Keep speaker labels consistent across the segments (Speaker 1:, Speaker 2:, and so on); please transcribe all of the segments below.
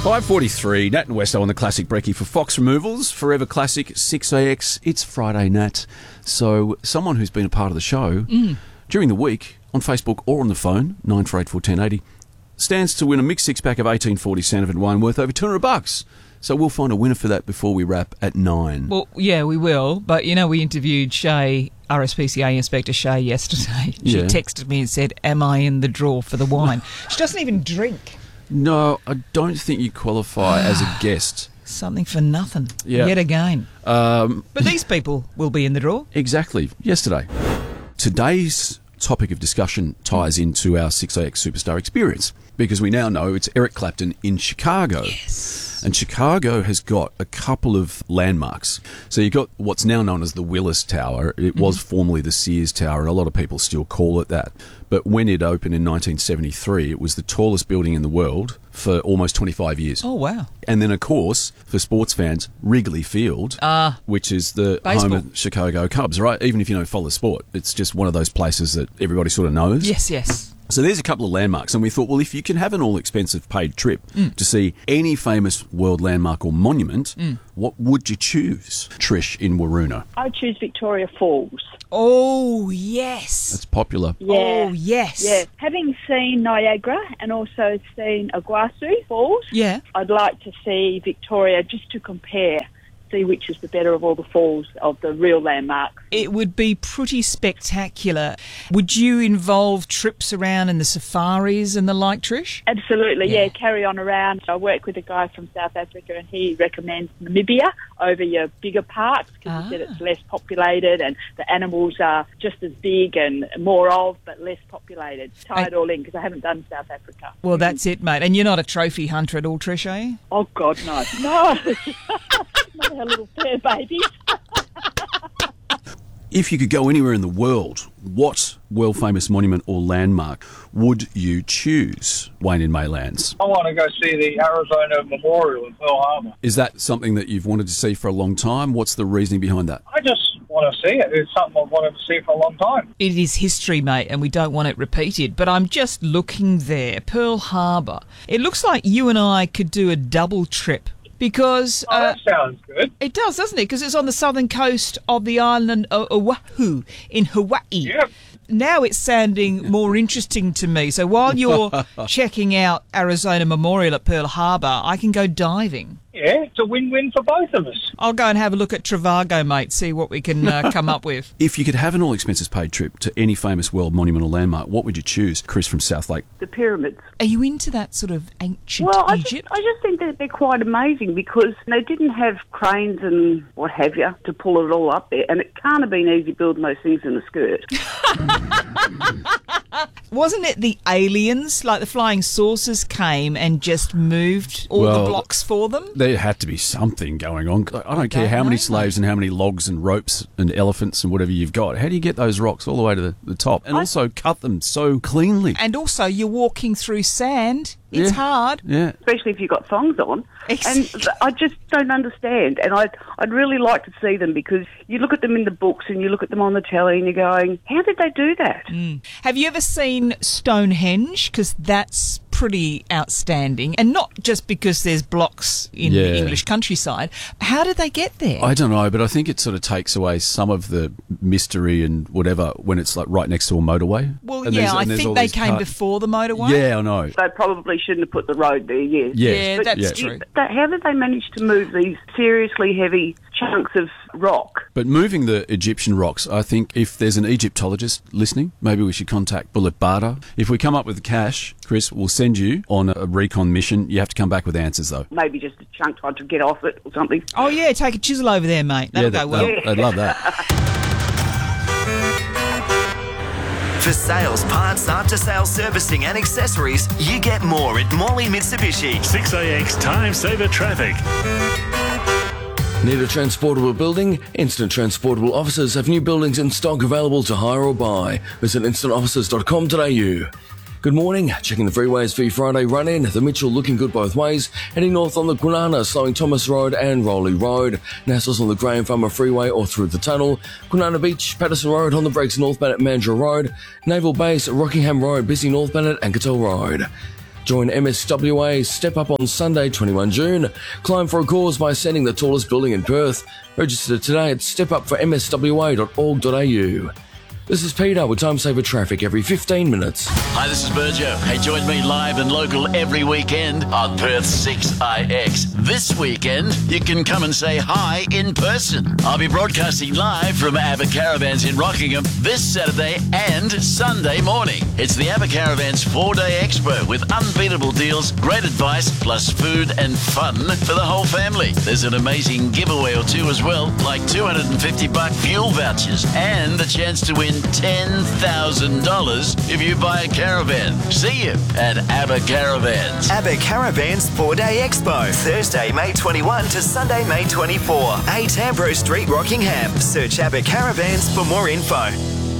Speaker 1: 5:43, Nat and Westo on the Classic Brekkie for Fox Removals, Forever Classic, 6AX. It's Friday, Nat. So someone who's been a part of the show during the week, on Facebook or on the phone, 94841080, stands to win a mixed six-pack of 1840 Sanford wine worth over $200. So we'll find a winner for that before we wrap at 9.
Speaker 2: Well, yeah, we will. But, you know, we interviewed Shay, RSPCA Inspector Shay, yesterday. She texted me and said, am I in the draw for the wine? She doesn't even drink.
Speaker 1: No, I don't think you qualify as a guest.
Speaker 2: Something for nothing, yet again. But these people will be in the draw.
Speaker 1: Exactly. Yesterday. Today's topic of discussion ties into our 6AX Superstar experience because we now know it's Eric Clapton in Chicago.
Speaker 2: Yes.
Speaker 1: And Chicago has got a couple of landmarks. So you've got what's now known as the Willis Tower. It was formerly the Sears Tower, and a lot of people still call it that. But when it opened in 1973, it was the tallest building in the world for almost 25 years.
Speaker 2: Oh, wow.
Speaker 1: And then, of course, for sports fans, Wrigley Field, which is the home of Chicago Cubs, right? Even if you don't follow sport, it's just one of those places that everybody sort of knows.
Speaker 2: Yes, yes.
Speaker 1: So there's a couple of landmarks, and we thought, well, if you can have an all-expensive paid trip to see any famous world landmark or monument, what would you choose? Trish in Waroona.
Speaker 3: I choose Victoria Falls.
Speaker 2: Oh, yes.
Speaker 1: That's popular.
Speaker 3: Yeah.
Speaker 2: Oh, yes.
Speaker 3: Yeah. Having seen Niagara and also seen Iguazu Falls, I'd like to see Victoria just to compare, see which is the better of all the falls of the real landmarks.
Speaker 2: It would be pretty spectacular. Would you involve trips around in the safaris and the like, Trish?
Speaker 3: Absolutely, yeah. Carry on around. I work with a guy from South Africa and he recommends Namibia over your bigger parks because he said it's less populated and the animals are just as big and more of, but less populated. Tie it all in because I haven't done South Africa.
Speaker 2: Well, that's it, mate. And you're not a trophy hunter at all, Trish, are you?
Speaker 3: Oh, God, no. No. Not our little fur babies.
Speaker 1: If you could go anywhere in the world, what world-famous monument or landmark would you choose, Wayne in Maylands?
Speaker 4: I want to go see the Arizona Memorial in Pearl Harbor.
Speaker 1: Is that something that you've wanted to see for a long time? What's the reasoning behind that?
Speaker 4: I just want to see it. It's something I've wanted to see for a long time.
Speaker 2: It is history, mate, and we don't want it repeated. But I'm just looking there, Pearl Harbor. It looks like you and I could do a double trip. Because
Speaker 4: that sounds good.
Speaker 2: It does, doesn't it? Because it's on the southern coast of the island Oahu in Hawaii.
Speaker 4: Yep.
Speaker 2: Now it's sounding more interesting to me. So while you're checking out Arizona Memorial at Pearl Harbor, I can go diving.
Speaker 4: Yeah, it's a win-win for both of us.
Speaker 2: I'll go and have a look at Trivago, mate, see what we can come up with.
Speaker 1: If you could have an all-expenses paid trip to any famous world monument or landmark, what would you choose? Chris from Southlake.
Speaker 5: The pyramids.
Speaker 2: Are you into that sort of ancient Egypt?
Speaker 5: I just think that they're quite amazing because they didn't have cranes and what have you to pull it all up there, and it can't have been easy building those things in a skirt.
Speaker 2: Wasn't it the aliens, like the flying saucers came and just moved all the blocks for them?
Speaker 1: There had to be something going on. I don't care how many slaves and how many logs and ropes and elephants and whatever you've got. How do you get those rocks all the way to the top? And also cut them so cleanly.
Speaker 2: And also you're walking through sand. It's hard.
Speaker 1: Yeah.
Speaker 5: Especially if you've got thongs on.
Speaker 2: Exactly.
Speaker 5: And I just don't understand. And I'd really like to see them because you look at them in the books and you look at them on the telly and you're going, how did they do that?
Speaker 2: Have you ever seen Stonehenge? Because that's pretty outstanding. And not just because there's blocks in the English countryside. How did they get there?
Speaker 1: I don't know, but I think it sort of takes away some of the mystery and whatever when it's like right next to a motorway.
Speaker 2: Well, I think they came before the motorway.
Speaker 1: Yeah, I know.
Speaker 5: They probably shouldn't have put the road there,
Speaker 2: Yeah, that's true.
Speaker 5: How did they manage to move these seriously heavy chunks of rock?
Speaker 1: But moving the Egyptian rocks, I think if there's an Egyptologist listening, maybe we should contact Bullet Barter. If we come up with the cash, Chris, we'll send you on a recon mission. You have to come back with answers, though.
Speaker 5: Maybe just a chunk time to get off it or something.
Speaker 2: Oh, yeah, take a chisel over there, mate. That'll go well.
Speaker 1: They'd love that.
Speaker 6: For sales, parts, after-sales servicing and accessories, you get more at Morley Mitsubishi.
Speaker 7: 6AX Time Saver Traffic.
Speaker 8: Need a transportable building? Instant Transportable Offices have new buildings in stock available to hire or buy. Visit instantoffices.com.au. Good morning. Checking the freeways for your Friday run-in. The Mitchell looking good both ways. Heading north on the Kwinana, slowing Thomas Road and Rowley Road. Nassau's on the Graham Farmer Freeway or through the tunnel. Kwinana Beach, Patterson Road on the brakes northbound at Mandurah Road. Naval Base, Rockingham Road, busy northbound at Anketel Road. Join MSWA's Step Up on Sunday, 21 June. Climb for a cause by ascending the tallest building in Perth. Register today at stepupformswa.org.au. This is Peter with Time Saver Traffic every 15 minutes.
Speaker 9: Hi, this is Burjo. Hey, join me live and local every weekend on Perth 6IX. This weekend, you can come and say hi in person. I'll be broadcasting live from ABBA Caravans in Rockingham this Saturday and Sunday morning. It's the ABBA Caravans 4-day expo with unbeatable deals, great advice, plus food and fun for the whole family. There's an amazing giveaway or two as well, like $250 fuel vouchers and the chance to win $10,000 if you buy a caravan. See you at ABBA Caravans.
Speaker 6: ABBA Caravans 4-day expo. Thursday, May 21 to Sunday, May 24. 8 Ambrose Street, Rockingham. Search ABBA Caravans for more info.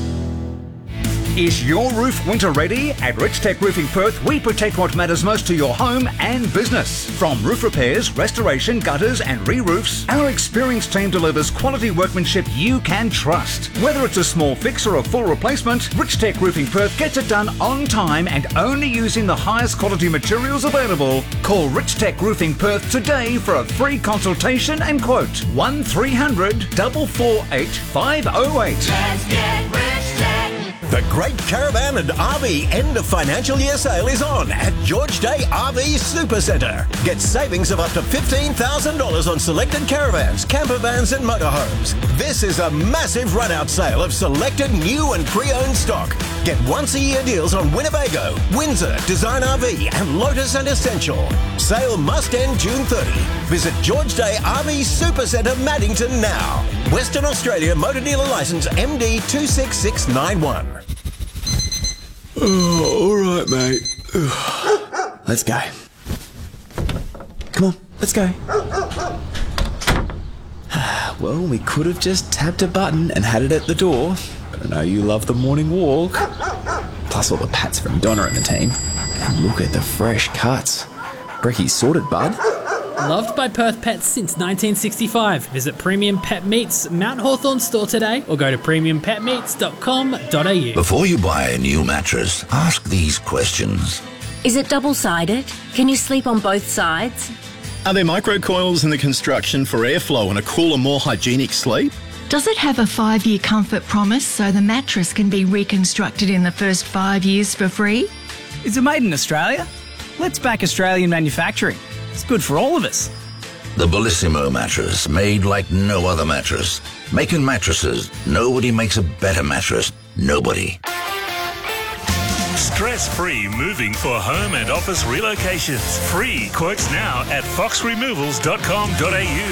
Speaker 10: Is your roof winter ready? At Rich Tech Roofing Perth, we protect what matters most to your home and business. From roof repairs, restoration, gutters and re-roofs, our experienced team delivers quality workmanship you can trust. Whether it's a small fix or a full replacement, Rich Tech Roofing Perth gets it done on time and only using the highest quality materials available. Call Rich Tech Roofing Perth today for a free consultation and quote. 1300 448 508.
Speaker 11: Let's get Rich Tech. The Great Caravan and RV End of Financial Year Sale is on at George Day RV Super Centre. Get savings of up to $15,000 on selected caravans, camper vans and motorhomes. This is a massive run-out sale of selected new and pre-owned stock. Get once-a-year deals on Winnebago, Windsor, Design RV and Lotus and Essential. Sale must end June 30. Visit George Day RV Super Centre, Maddington now. Western Australia Motor Dealer Licence MD 26691.
Speaker 8: Oh, all right, mate.
Speaker 12: Let's go. Come on, let's go. Well, we could have just tapped a button and had it at the door, but I know you love the morning walk. Plus all the pats from Donna and the team. And look at the fresh cuts. Brecky's sorted, bud.
Speaker 13: Loved by Perth Pets since 1965. Visit Premium Pet Meats Mount Hawthorn store today or go to premiumpetmeats.com.au.
Speaker 14: Before you buy a new mattress, ask these questions.
Speaker 15: Is it double-sided? Can you sleep on both sides?
Speaker 16: Are there microcoils in the construction for airflow and a cooler, more hygienic sleep?
Speaker 17: Does it have a 5-year comfort promise so the mattress can be reconstructed in the first 5 years for free?
Speaker 18: Is it made in Australia? Let's back Australian manufacturing. It's good for all of us.
Speaker 14: The Bellissimo mattress, made like no other mattress. Making mattresses, nobody makes a better mattress. Nobody.
Speaker 7: Stress-free moving for home and office relocations. Free quotes now at foxremovals.com.au.